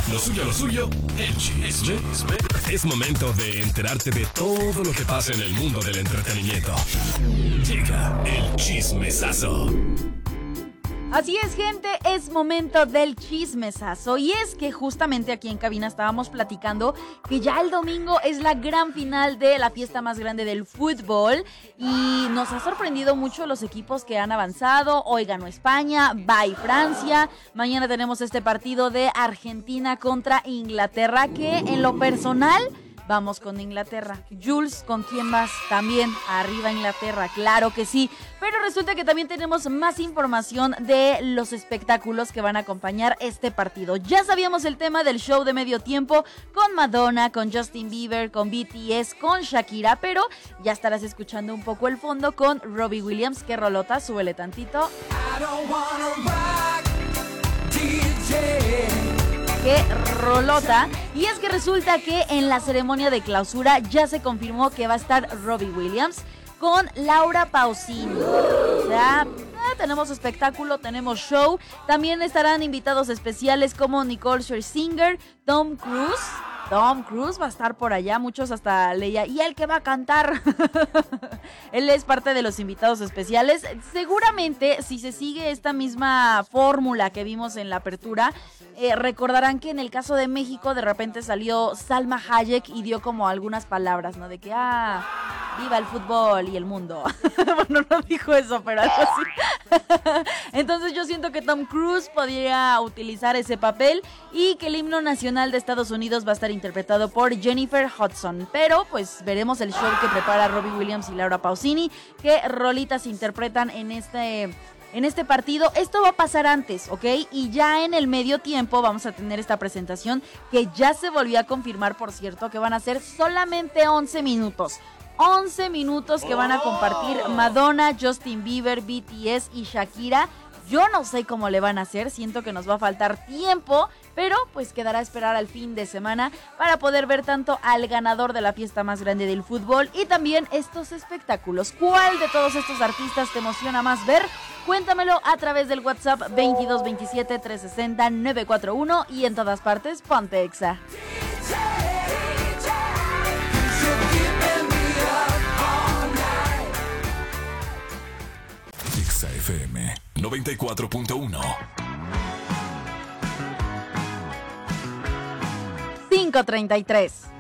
Lo suyo, el chisme. Es momento de enterarte de todo lo que pasa en el mundo del entretenimiento. Llega el chismesazo. Así es, gente, es momento del chismesazo. Y es que justamente aquí en cabina estábamos platicando que ya el domingo es la gran final de la fiesta más grande del fútbol. Y nos ha sorprendido mucho los equipos que han avanzado. Hoy ganó España, bye Francia. Mañana tenemos este partido de Argentina contra Inglaterra, que en lo personal... Vamos con Inglaterra. Jules, ¿con quién vas? También arriba Inglaterra, claro que sí. Pero resulta que también tenemos más información de los espectáculos que van a acompañar este partido. Ya sabíamos el tema del show de medio tiempo con Madonna, con Justin Bieber, con BTS, con Shakira, pero ya estarás escuchando un poco el fondo con Robbie Williams. ¿Qué rolota? Súbele tantito. I don't wanna rock, DJ. ¡Qué rolota! Y es que resulta que en la ceremonia de clausura ya se confirmó que va a estar Robbie Williams con Laura Pausini. O sea, tenemos espectáculo, tenemos show. También estarán invitados especiales como Nicole Scherzinger, Tom Cruise. Tom Cruise va a estar por allá, muchos hasta leía, ¿y él que va a cantar? Él es parte de los invitados especiales. Seguramente, si se sigue esta misma fórmula que vimos en la apertura, recordarán que en el caso de México de repente salió Salma Hayek y dio como algunas palabras, ¿no? De que, viva el fútbol y el mundo. Bueno, no dijo eso, pero algo así. Entonces yo siento que Tom Cruise podría utilizar ese papel y que el himno nacional de Estados Unidos va a estar interpretado por Jennifer Hudson. Pero pues veremos el show que prepara Robbie Williams y Laura Pausini, qué rolitas interpretan en este partido. Esto va a pasar antes, ¿ok? Y ya en el medio tiempo vamos a tener esta presentación que ya se volvió a confirmar, por cierto, que van a ser solamente 11 minutos. 11 minutos que van a compartir Madonna, Justin Bieber, BTS y Shakira. Yo no sé cómo le van a hacer, siento que nos va a faltar tiempo, pero pues quedará a esperar al fin de semana para poder ver tanto al ganador de la fiesta más grande del fútbol y también estos espectáculos. ¿Cuál de todos estos artistas te emociona más ver? Cuéntamelo a través del WhatsApp 2227 360 941 y en todas partes ponte Exa. Exa FM 94.1. 5:33.